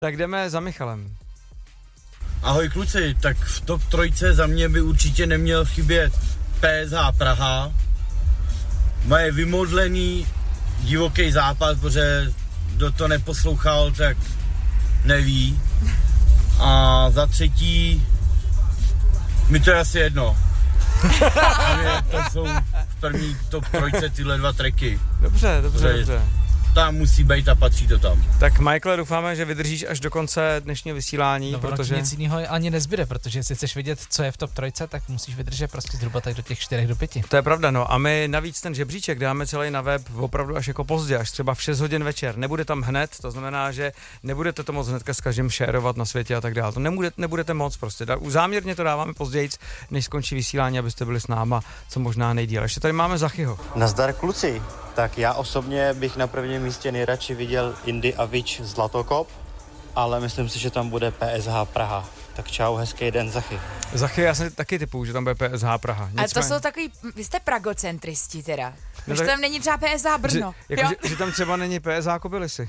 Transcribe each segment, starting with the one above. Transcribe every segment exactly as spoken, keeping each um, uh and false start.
Tak jdeme za Michalem. Ahoj kluci, tak v top trojce za mě by určitě neměl chybět P S H Praha. Moje vymodlený divoký západ, protože kdo to neposlouchal, tak neví. A za třetí, mi to je asi jedno. To jsou v první top trojce tyhle dva tracky. Dobře, dobře, dobře. Tam musí být a patří to tam. Tak Michael, doufáme, že vydržíš až do konce dnešního vysílání, no, protože... nic jiného ani nezbyde, protože jestli chceš vědět, co je v top trojce, tak musíš vydržet prostě zhruba tak do těch čtyřech do pěti. To je pravda, no a my navíc ten žebříček dáme celý na web opravdu až jako pozdě, až třeba v šest hodin večer. Nebude tam hned, to znamená, že nebudete to moc hnedka s každým šérovat na světě a tak dále. To nebudete, nebudete moc prostě. Záměrně to dáváme později, než skončí vysílání, abyste byli s náma co možná nejdýle. Ještě tady máme Zachyho. Nazdar kluci. Tak já osobně bych na prvním místě nejradši viděl Indy a Vič Zlatokop, ale myslím si, že tam bude P S H Praha. Tak čau, hezký den, Zachy. Zachy, já jsem taky typuju, že tam bude P S H Praha. Nicméně. Ale to jsou takový, vy jste pragocentristi teda. No, že tam není třeba P S H Brno. Že, jako, že, že tam třeba není P S H Kobylisy.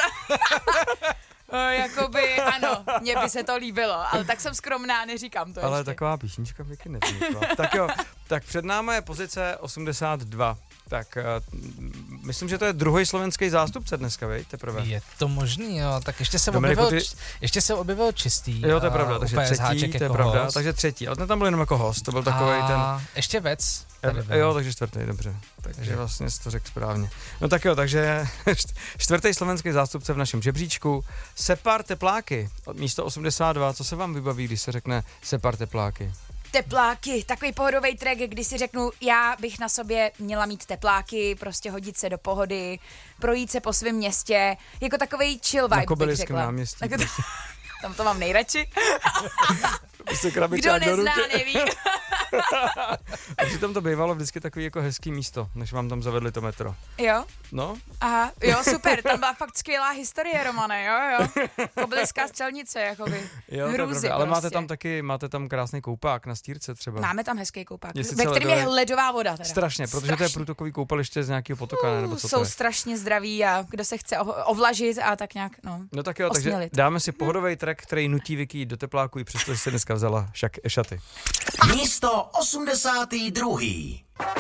Jakoby, ano, mně by se to líbilo, ale tak jsem skromná, neříkám to ale ještě. Taková píšnička pěkně nevznikla. Tak jo, tak před námi je pozice osmdesát dva. Tak uh, myslím, že to je druhý slovenský zástupce dneska, vej, teprve. Je to možný, jo, tak ještě se Dominiku, objevil, ty... ještě se objevil čistý. Jo, to je pravda, takže třetí, to je jako pravda, host. takže třetí, ale ten tam byl jenom jako host, to byl takovej ten... ještě Vec. E, jo, takže čtvrtý, dobře, takže, takže vlastně jsi to řekl správně. No tak jo, takže čtvrtý slovenský zástupce v našem žebříčku, Separ Tepláky, místo osmdesát dva, co se vám vybaví, když se řekne Separ Tepláky? Tepláky, takový pohodový track, kdy si řeknu, já bych na sobě měla mít tepláky, prostě hodit se do pohody, projít se po svém městě, jako takovej chill vibe, na Kobyliském bych řekla. náměstí. Tak to, tam to mám nejradši. Kdo nezná, neví. A přitom to bývalo vždycky takový jako hezký místo, než vám tam zavedli to metro. Jo? No? Aha, jo, super, tam byla fakt skvělá historie, Romane, jo, jo. Kobylská střelnice, jakoby. Jo, Hrůzy, prostě. Ale máte prostě. tam taky, máte tam krásný koupák na Stírce třeba. Máme tam hezký koupák, Jestli ve kterém je ledová voda teda. Strašně, protože strašně. To je průtokový koupaliště z nějakého potoka, nebo co jsou to je. strašně zdraví a kdo se chce ovlažit a tak nějak, no. No tak jo, osmělit. Takže dáme si pohodový track, který nutí Vicky jít do tepláku, i přesto, že se dneska vzala šak, šaty. Místo osmdesátý druhý.